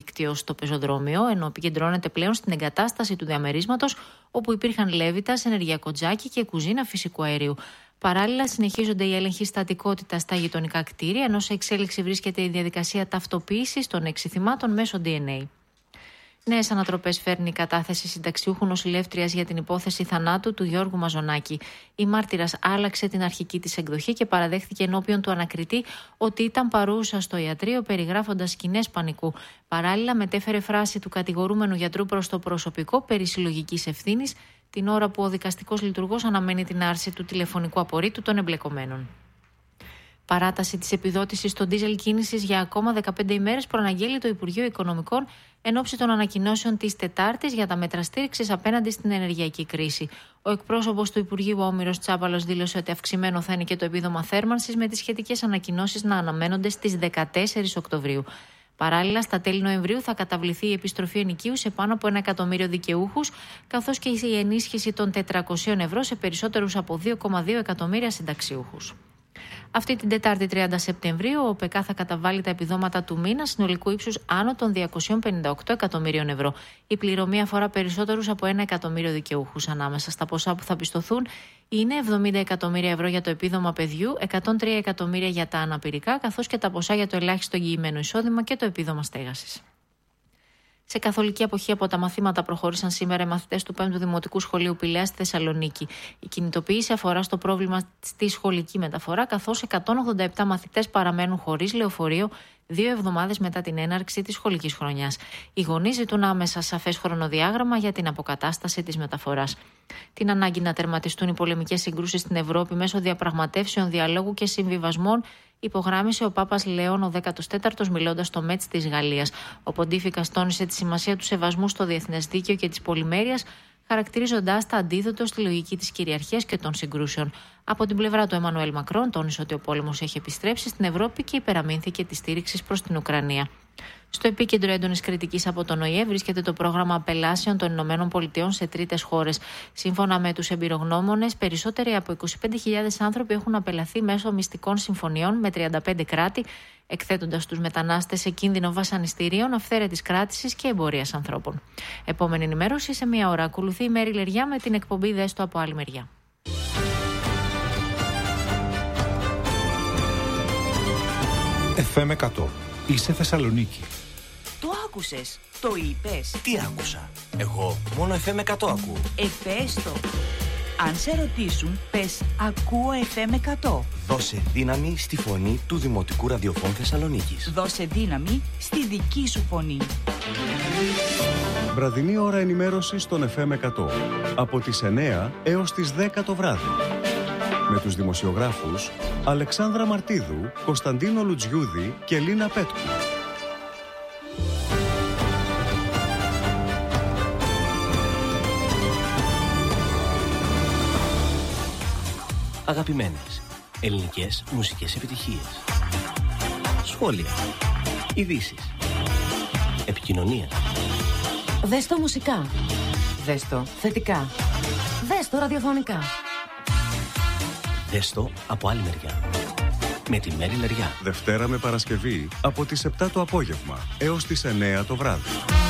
δίκτυο στο πεζοδρόμιο, ενώ επικεντρώνεται πλέον στην εγκατάσταση του διαμερίσματος, όπου υπήρχαν λέβητας, ενεργειακό τζάκι και κουζίνα φυσικού αερίου. Παράλληλα, συνεχίζονται οι έλεγχοι στατικότητας στα γειτονικά κτίρια, ενώ σε εξέλιξη βρίσκεται η διαδικασία ταυτοποίησης των 6 θυμάτων μέσω DNA. Νέες ανατροπές φέρνει η κατάθεση συνταξιούχου νοσηλεύτριας για την υπόθεση θανάτου του Γιώργου Μαζονάκη. Η μάρτυρας άλλαξε την αρχική της εκδοχή και παραδέχθηκε ενώπιον του ανακριτή ότι ήταν παρούσα στο ιατρείο, περιγράφοντας σκηνές πανικού. Παράλληλα, μετέφερε φράση του κατηγορούμενου γιατρού προς το προσωπικό περί συλλογικής ευθύνης, την ώρα που ο δικαστικός λειτουργός αναμένει την άρση του τηλεφωνικού απορρίτου των εμπλεκομένων. Παράταση της επιδότησης των ντίζελ κίνησης για ακόμα 15 ημέρες προαναγγέλει το Υπουργείο Οικονομικών εν ώψη των ανακοινώσεων της Τετάρτης για τα μέτρα στήριξης απέναντι στην ενεργειακή κρίση. Ο εκπρόσωπος του Υπουργείου, Όμηρος Τσάπαλος, δήλωσε ότι αυξημένο θα είναι και το επίδομα θέρμανσης, με τις σχετικές ανακοινώσεις να αναμένονται στις 14 Οκτωβρίου. Παράλληλα, στα τέλη Νοεμβρίου θα καταβληθεί η επιστροφή ενοικίου σε πάνω από 1 εκατομμύριο δικαιούχους, καθώς και η ενίσχυση των 400 ευρώ σε περισσότερους από 2,2 εκατομμύρια συνταξιούχους. Αυτή την Τετάρτη 30 Σεπτεμβρίου, ο ΟΠΕΚΑ θα καταβάλει τα επιδόματα του μήνα συνολικού ύψους άνω των 258 εκατομμύριων ευρώ. Η πληρωμή αφορά περισσότερους από 1 εκατομμύριο δικαιούχους. Ανάμεσα στα ποσά που θα πιστωθούν είναι 70 εκατομμύρια ευρώ για το επίδομα παιδιού, 103 εκατομμύρια για τα αναπηρικά, καθώς και τα ποσά για το ελάχιστο εγγυημένο εισόδημα και το επίδομα στέγασης. Σε καθολική αποχή από τα μαθήματα προχώρησαν σήμερα οι μαθητές του 5ου Δημοτικού Σχολείου Πηλαίας στη Θεσσαλονίκη. Η κινητοποίηση αφορά στο πρόβλημα στη σχολική μεταφορά, καθώς 187 μαθητές παραμένουν χωρίς λεωφορείο 2 εβδομάδες μετά την έναρξη της σχολικής χρονιάς. Οι γονείς ζητούν άμεσα σαφές χρονοδιάγραμμα για την αποκατάσταση της μεταφοράς. Την ανάγκη να τερματιστούν οι πολεμικές συγκρούσεις στην Ευρώπη μέσω διαπραγματεύσεων, διαλόγου και συμβιβασμών υπογράμμισε ο Πάπας Λέων ο 14ος μιλώντας στο ΜΕΤΣ της Γαλλίας. Ο Ποντίφικας τόνισε τη σημασία του σεβασμού στο διεθνές δίκαιο και της πολυμέρειας, χαρακτηρίζοντας τα αντίδοτο στη λογική της κυριαρχίας και των συγκρούσεων. Από την πλευρά του, Εμμανουέλ Μακρόν τόνισε ότι ο πόλεμος έχει επιστρέψει στην Ευρώπη και υπεραμείνθηκε τη στήριξη προς την Ουκρανία. Στο επίκεντρο έντονης κριτικής από τον ΟΗΕ βρίσκεται το πρόγραμμα απελάσεων των ΗΠΑ σε τρίτες χώρες. Σύμφωνα με τους εμπειρογνώμονες, περισσότεροι από 25.000 άνθρωποι έχουν απελαθεί μέσω μυστικών συμφωνιών με 35 κράτη, εκθέτοντας τους μετανάστες σε κίνδυνο βασανιστήριων, αυθαίρετης κράτησης και εμπορίας ανθρώπων. Επόμενη ενημέρωση σε 1 ώρα. Ακολουθεί η Μέρη Λεριά με την εκπομπή Δέστο από άλλη μεριά. FM 100. Είσαι Θεσσαλονίκη. Το άκουσες, το είπες. Τι άκουσα? Εγώ μόνο FM 100 ακούω. Πες το. Αν σε ρωτήσουν, πες ακούω FM 100. Δώσε δύναμη στη φωνή του Δημοτικού Ραδιοφώνου Θεσσαλονίκης. Δώσε δύναμη στη δική σου φωνή. Βραδινή ώρα ενημέρωσης στον FM 100. Από τις 9 έως τις 10 το βράδυ. Με τους δημοσιογράφους Αλεξάνδρα Μαρτίδου, Κωνσταντίνο Λουτζιούδη και Λίνα Πέτκου. Αγαπημένες ελληνικές μουσικές επιτυχίες. Σχόλια. Ειδήσεις. Επικοινωνία. Δες το μουσικά. Δες το θετικά. Δες το ραδιοφωνικά. Δες το από άλλη μεριά. Με τη Μέρη Λεριά. Δευτέρα με Παρασκευή από τις 7 το απόγευμα έως τις 9 το βράδυ.